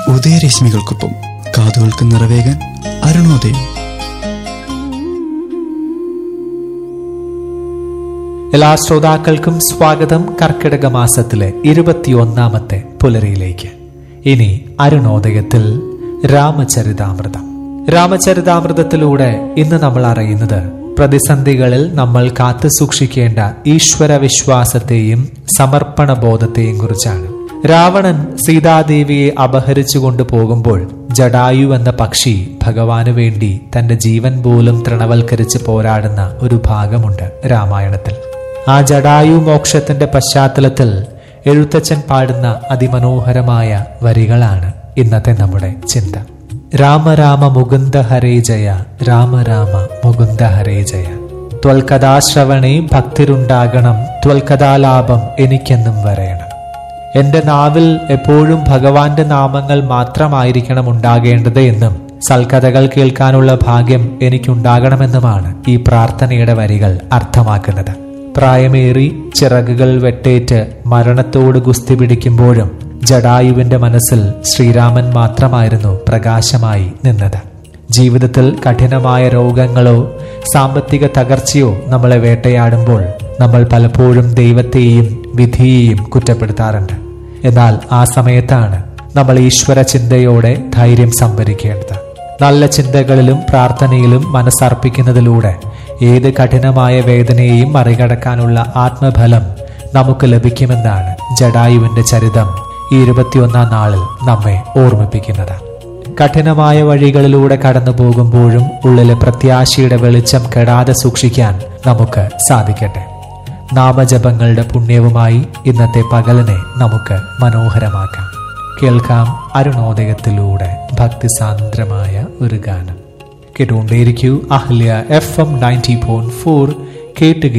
ഉദയരശ്മികൾക്കൊപ്പം കാതുകൾക്ക് നിറവേകാൻ അരുണോദയം. എല്ലാ ശ്രോതാക്കൾക്കും സ്വാഗതം. കർക്കിടക മാസത്തിലെ 21-ാമത്തെ പുലരിയിലേക്ക്. ഇനി അരുണോദയത്തിൽ രാമചരിതാമൃതം. രാമചരിതാമൃതത്തിലൂടെ ഇന്ന് നമ്മൾ അറിയുന്നത് പ്രതിസന്ധികളിൽ നമ്മൾ കാത്തു സൂക്ഷിക്കേണ്ട ഈശ്വര വിശ്വാസത്തെയും സമർപ്പണ ബോധത്തെയും കുറിച്ചാണ്. രാവണൻ സീതാദേവിയെ അപഹരിച്ചു കൊണ്ടുപോകുമ്പോൾ ജടായു എന്ന പക്ഷി ഭഗവാന് വേണ്ടി തന്റെ ജീവൻ പോലും തൃണവൽക്കരിച്ച് പോരാടുന്ന ഒരു ഭാഗമുണ്ട് രാമായണത്തിൽ. ആ ജടായു മോക്ഷത്തിന്റെ പശ്ചാത്തലത്തിൽ എഴുത്തച്ഛൻ പാടുന്ന അതിമനോഹരമായ വരികളാണ് ഇന്നത്തെ നമ്മുടെ ചിന്ത. രാമ രാമ മുകുന്ദ ഹരേ ജയ, രാമ രാമ മുകുന്ദ ഹരേ ജയ. ത്വൽകഥാശ്രവണേ ഭക്തിരുണ്ടാകണം, ത്വൽകഥാലാഭം എനിക്കെന്നും വരയണം. എന്റെ നാവിൽ എപ്പോഴും ഭഗവാന്റെ നാമങ്ങൾ മാത്രമായിരിക്കണം ഉണ്ടാകേണ്ടത് എന്നും സൽക്കഥകൾ കേൾക്കാനുള്ള ഭാഗ്യം എനിക്കുണ്ടാകണമെന്നുമാണ് ഈ പ്രാർത്ഥനയുടെ വരികൾ അർത്ഥമാക്കുന്നത്. പ്രായമേറി ചിറകുകൾ വെട്ടേറ്റ് മരണത്തോട് ഗുസ്തി പിടിക്കുമ്പോഴും ജടായുവിന്റെ മനസ്സിൽ ശ്രീരാമൻ മാത്രമായിരുന്നു പ്രകാശമായി നിന്നത്. ജീവിതത്തിൽ കഠിനമായ രോഗങ്ങളോ സാമ്പത്തിക തകർച്ചയോ നമ്മളെ വേട്ടയാടുമ്പോൾ നമ്മൾ പലപ്പോഴും ദൈവത്തെയും വിധിയെയും കുറ്റപ്പെടുത്താറുണ്ട്. എന്നാൽ ആ സമയത്താണ് നമ്മൾ ഈശ്വര ചിന്തയോടെ ധൈര്യം സംഭരിക്കേണ്ടത്. നല്ല ചിന്തകളിലും പ്രാർത്ഥനയിലും മനസ്സർപ്പിക്കുന്നതിലൂടെ ഏത് കഠിനമായ വേദനയെയും മറികടക്കാനുള്ള ആത്മബലം നമുക്ക് ലഭിക്കുമെന്നാണ് ജടായുവിന്റെ ചരിതം ഈ 21-ാം നാളിൽ നമ്മെ ഓർമ്മിപ്പിക്കുന്നത്. കഠിനമായ വഴികളിലൂടെ കടന്നു പോകുമ്പോഴും ഉള്ളിലെ പ്രത്യാശയുടെ വെളിച്ചം കെടാതെ സൂക്ഷിക്കാൻ നമുക്ക് സാധിക്കട്ടെ. നാമജപങ്ങളുടെ പുണ്യവുമായി ഇന്നത്തെ പകലിനെ നമുക്ക് മനോഹരമാക്കാം. കേൾക്കാം അരുണോദയത്തിലൂടെ ഭക്തിസാന്ദ്രമായ ഒരു ഗാനം. കേട്ടുകൊണ്ടേയിരിക്കൂ അഹല്യ FM 90.4. കേട്ടുക